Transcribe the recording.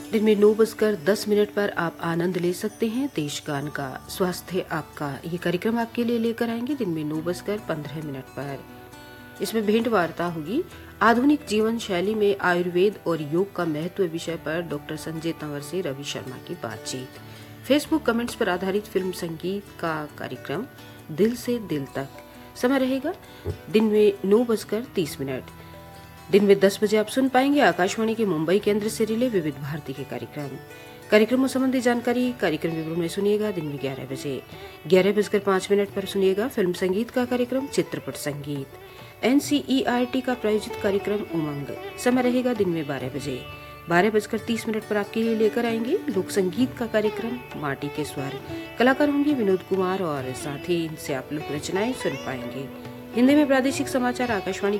दिन में 9:10 पर आप आनंद ले सकते हैं देशगान का। स्वास्थ्य आपका ये कार्यक्रम आपके लिए लेकर आएंगे दिन में 9:15 पर। इसमें भेंट वार्ता होगी आधुनिक जीवन शैली में आयुर्वेद और योग का महत्व विषय पर डॉक्टर संजय तंवर से रवि शर्मा की बातचीत। फेसबुक कमेंट्स पर आधारित फिल्म संगीत का कार्यक्रम दिल से दिल तक। समय रहेगा दिन में 9:30। दिन में 10 बजे आप सुन पाएंगे आकाशवाणी के मुंबई केंद्र से रिले विविध भारती के कार्यक्रमों संबंधी जानकारी कार्यक्रम विवरण में सुनिएगा दिन में 11 बजे। 11:05 पर सुनिएगा फिल्म संगीत का कार्यक्रम चित्रपट संगीत। NCERT का प्रायोजित कार्यक्रम उमंग। समय रहेगा दिन में 12 बजे। 12:30 पर आपके लिए लेकर आएंगे लोक संगीत का कार्यक्रम माटी के स्वर। कलाकार होंगे विनोद कुमार और साथ ही इनसे आप लोक रचनाएं सुन पाएंगे। हिंदी में प्रादेशिक समाचार आकाशवाणी